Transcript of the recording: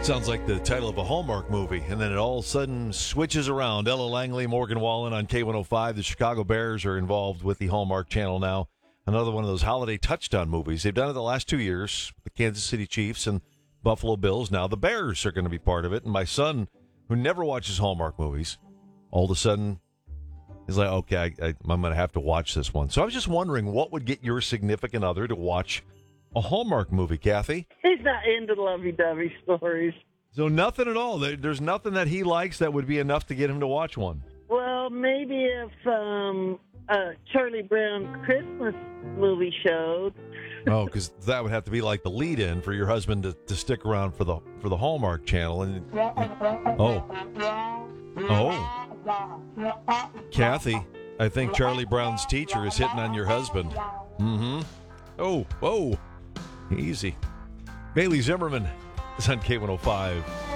Sounds like the title of a Hallmark movie, and then it all of a sudden switches around. Ella Langley, Morgan Wallen on K105. The Chicago Bears are involved with the Hallmark Channel now. Another one of those holiday touchdown movies. They've done it the last 2 years. The Kansas City Chiefs and Buffalo Bills. Now the Bears are going to be part of it. And my son, who never watches Hallmark movies, all of a sudden is like, okay, I'm going to have to watch this one. So I was just wondering, what would get your significant other to watch a Hallmark movie, Kathy? He's not into lovey-dovey stories. So nothing at all. There's nothing that he likes that would be enough to get him to watch one. Well, maybe if Charlie Brown Christmas movie showed. Oh, because that would have to be like the lead-in for your husband to stick around for the Hallmark Channel. And Kathy, I think Charlie Brown's teacher is hitting on your husband. Mm-hmm. Oh, easy. Bailey Zimmerman is on K105.